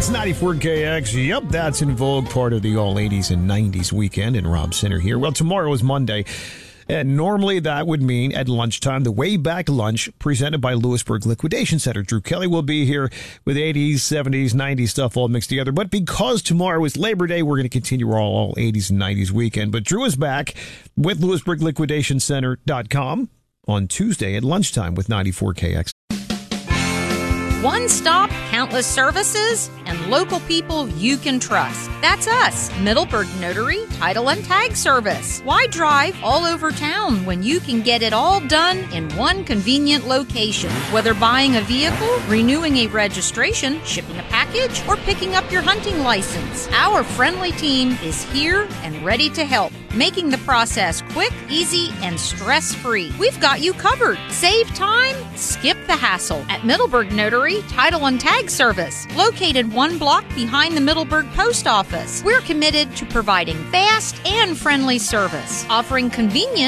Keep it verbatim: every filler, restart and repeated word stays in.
ninety-four K X. Yep, that's in vogue, part of the all eighties and nineties weekend. And Rob Center here. Well, tomorrow is Monday. And normally that would mean at lunchtime, the Way Back Lunch presented by Lewisburg Liquidation Center. Drew Kelly will be here with eighties, seventies, nineties stuff all mixed together. But because tomorrow is Labor Day, we're going to continue our all eighties and nineties weekend. But Drew is back with Lewisburg Liquidation Center dot com on Tuesday at lunchtime with ninety-four K X. One stop, countless services, and local people you can trust. That's us, Middleburg Notary, Title and Tag Service. Why drive all over town when you can get it all done in one convenient location? Whether buying a vehicle, renewing a registration, shipping a package, or picking up your hunting license, our friendly team is here and ready to help, making the process quick, easy, and stress-free. We've got you covered. Save time, skip the hassle at Middleburg Notary, Title and Tag Service, located one block behind the Middleburg Post Office. We're committed to providing fast and friendly service, offering convenient